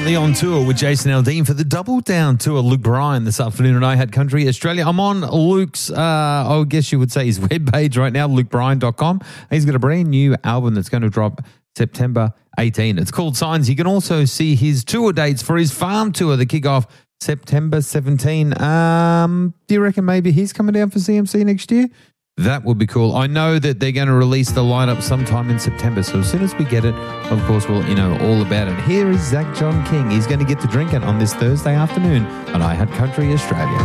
currently on tour with Jason Aldean for the Double Down tour. Luke Bryan this afternoon at iHeart Country Australia. I'm on Luke's, I guess you would say his webpage right now, lukebryan.com. He's got a brand new album that's going to drop September 18. It's called Signs. You can also see his tour dates for his farm tour that kick off September 17. Do you reckon maybe he's coming down for CMC next year? That would be cool. I know that they're going to release the lineup sometime in September, so as soon as we get it, of course, we'll let you know all about it. Here is Zach John King. He's going to get to drinking on this Thursday afternoon on iHeart Country Australia.